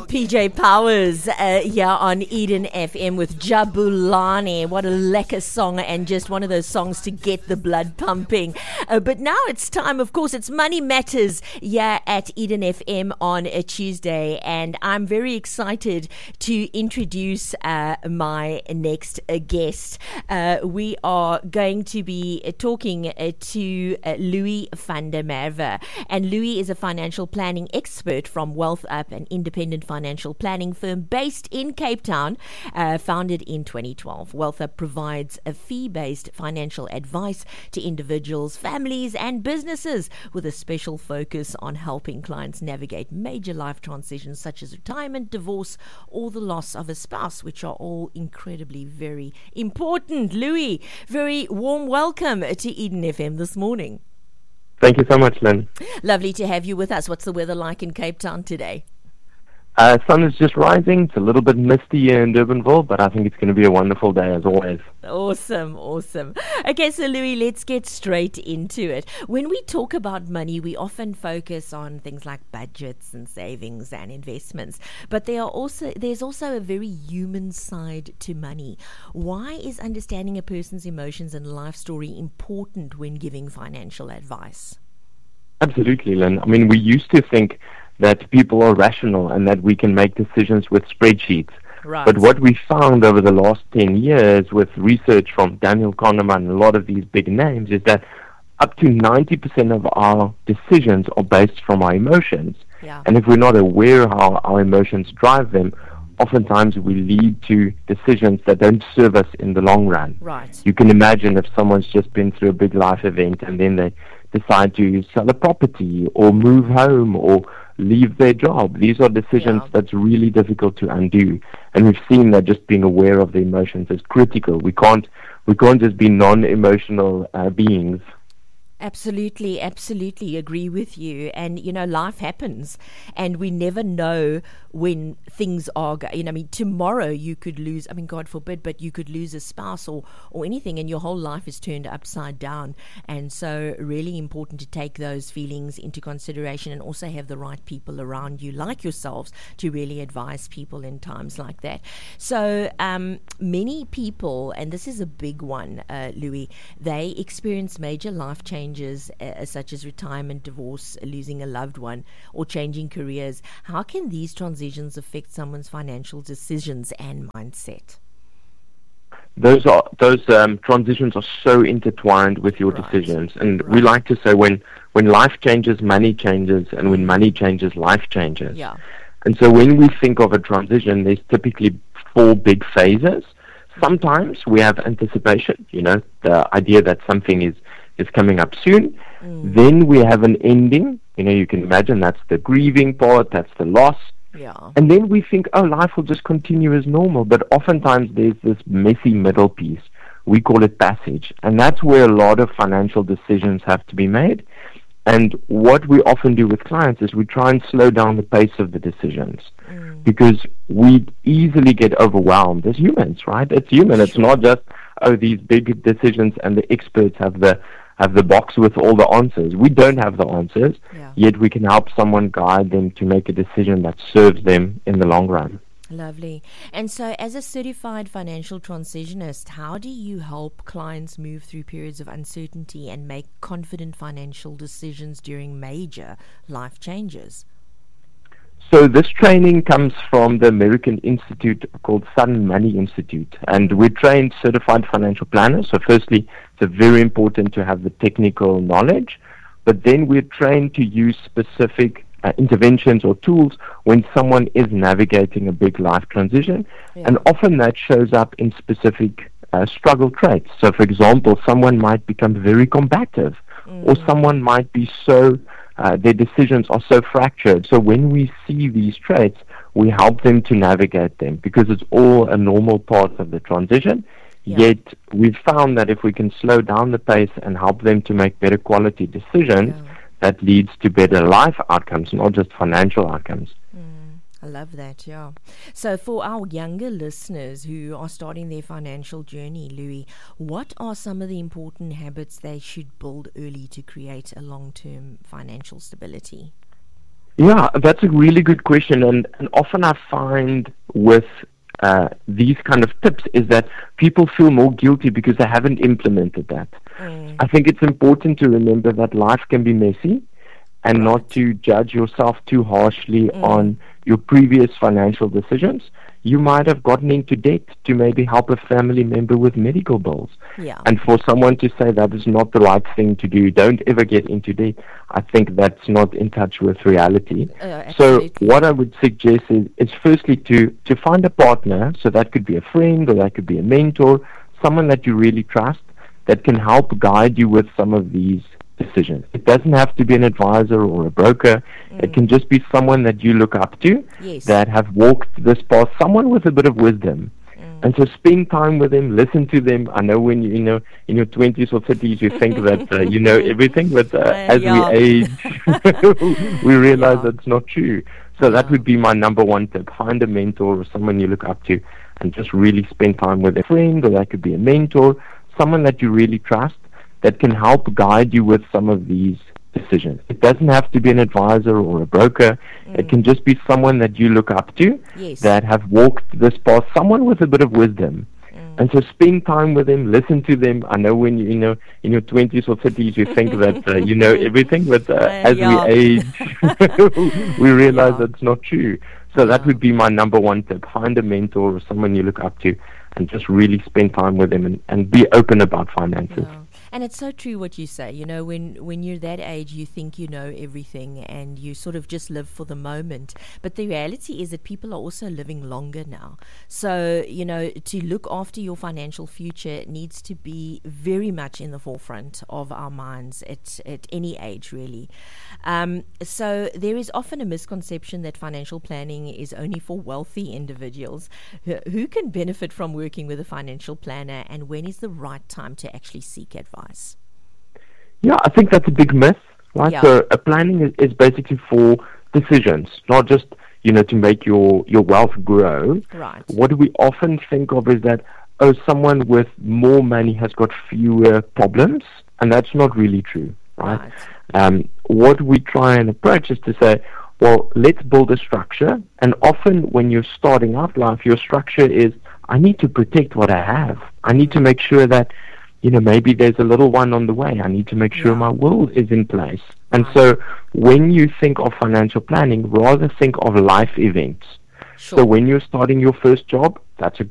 PJ Powers here on Eden FM with Jabulani. What a lekker song, and just one of those songs to get the blood pumping. But now it's time, of course, it's Money Matters here at Eden FM on a Tuesday, and I'm very excited to introduce my next guest. We are going to be talking to Louis van der Merwe, and Louis is a financial planning expert from Wealth Up, an independent financial planning firm based in Cape Town, founded in 2012. Wealth Up provides a fee-based financial advice to individuals, families and businesses, with a special focus on helping clients navigate major life transitions such as retirement, divorce, or the loss of a spouse, which are all incredibly very important. Louis, very warm welcome to Eden FM this morning. Thank you so much, Lynn. Lovely to have you with us. What's the weather like in Cape Town today? Sun is just rising. It's a little bit misty here in Durbanville, but I think it's going to be a wonderful day as always. Awesome. Okay, so Louis, let's get straight into it. When we talk about money, we often focus on things like budgets and savings and investments, but there's also a very human side to money. Why is understanding a person's emotions and life story important when giving financial advice? Absolutely, Lynn. I mean, we used to think that people are rational and that we can make decisions with spreadsheets. Right. But what we found over the last 10 years with research from Daniel Kahneman and a lot of these big names is that up to 90% of our decisions are based from our emotions. Yeah. And if we're not aware how our emotions drive them, oftentimes we lead to decisions that don't serve us in the long run. Right. You can imagine if someone's just been through a big life event and then they decide to sell a property or move home or leave their job. These are decisions that's really difficult to undo. And we've seen that just being aware of the emotions is critical. We can't just be non-emotional beings. Absolutely agree with you. And, life happens and we never know when things are, tomorrow you could lose, God forbid, but you could lose a spouse or anything and your whole life is turned upside down. And so really important to take those feelings into consideration and also have the right people around you, like yourselves, to really advise people in times like that. So many people, and this is a big one, Louis, they experience major life changes such as retirement, divorce, losing a loved one, or changing careers. How can these transitions affect someone's financial decisions and mindset? Those transitions are so intertwined with your decisions, and we like to say when life changes, money changes, and when money changes, life changes. Yeah. And so when we think of a transition, there's typically 4 big phases. Sometimes we have anticipation, the idea that something is coming up soon. Then we have an ending. You can imagine that's the grieving part, that's the loss. Yeah. And then we think, life will just continue as normal. But oftentimes there's this messy middle piece. We call it passage. And that's where a lot of financial decisions have to be made. And what we often do with clients is we try and slow down the pace of the decisions. Because we easily get overwhelmed as humans, right? It's human. It's not just, these big decisions and the experts have the box with all the answers. We don't have the answers, yet we can help someone guide them to make a decision that serves them in the long run. Lovely. And so as a certified financial transitionist, how do you help clients move through periods of uncertainty and make confident financial decisions during major life changes? So this training comes from the American Institute called Sun Money Institute, and we train certified financial planners. So firstly, it's very important to have the technical knowledge, but then we're trained to use specific interventions or tools when someone is navigating a big life transition, and often that shows up in specific struggle traits. So for example, someone might become very combative, or someone might be so their decisions are so fractured. So when we see these traits, we help them to navigate them because it's all a normal part of the transition. Yet we've found that if we can slow down the pace and help them to make better quality decisions, that leads to better life outcomes, not just financial outcomes. I love that, So for our younger listeners who are starting their financial journey, Louis, what are some of the important habits they should build early to create a long-term financial stability? Yeah, that's a really good question, and often I find with these kind of tips is that people feel more guilty because they haven't implemented that. I think it's important to remember that life can be messy and not to judge yourself too harshly on your previous financial decisions. You might have gotten into debt to maybe help a family member with medical bills. Yeah. And for someone to say that is not the right thing to do, don't ever get into debt, I think that's not in touch with reality. So what I would suggest is firstly to find a partner, so that could be a friend or that could be a mentor, someone that you really trust that can help guide you with some of these decisions. It doesn't have to be an advisor or a broker. It can just be someone that you look up to, that have walked this path, someone with a bit of wisdom. And so spend time with them, listen to them. I know when you know in your 20s or 30s you think that you know everything, but as we age, we realize that's not true. So that would be my number one tip. Find a mentor or someone you look up to and just really spend time with a friend, or that could be a mentor, someone that you really trust that can help guide you with some of these decisions. It doesn't have to be an advisor or a broker. It can just be someone that you look up to, that have walked this path, someone with a bit of wisdom. And so spend time with them, listen to them. I know when you know in your 20s or 30s you think that you know everything, but as we age, we realize that's not true. So that would be my number one tip. Find a mentor or someone you look up to and just really spend time with them and be open about finances. And it's so true what you say. You know, when you're that age, you think you know everything and you sort of just live for the moment. But the reality is that people are also living longer now. So, you know, to look after your financial future needs to be very much in the forefront of our minds at any age, really. So there is often a misconception that financial planning is only for wealthy individuals. Who can benefit from working with a financial planner, and when is the right time to actually seek advice? Yeah, I think that's a big myth, right? Yeah. So a planning is basically for decisions, not just, you know, to make your wealth grow. Right. What we often think of is that, oh, someone with more money has got fewer problems, and that's not really true, right? What we try and approach is to say, well, let's build a structure, and often when you're starting out life, your structure is, I need to protect what I have. I need to make sure that, you know, maybe there's a little one on the way. I need to make sure my will is in place. And so when you think of financial planning, rather think of life events. So when you're starting your first job, that's a